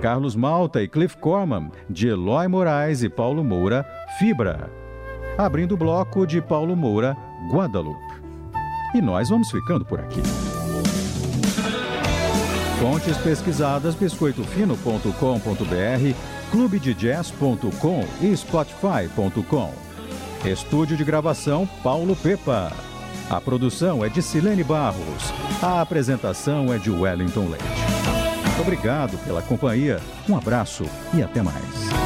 Carlos Malta e Cliff Corman, de Eloy Moraes e Paulo Moura, Fibra. Abrindo o bloco de Paulo Moura, Guadalupe. E nós vamos ficando por aqui. Fontes pesquisadas: biscoitofino.com.br, clubedejazz.com e spotify.com. Estúdio de gravação Paulo Pepa. A produção é de Silene Barros. A apresentação é de Wellington Leite. Obrigado pela companhia, um abraço e até mais.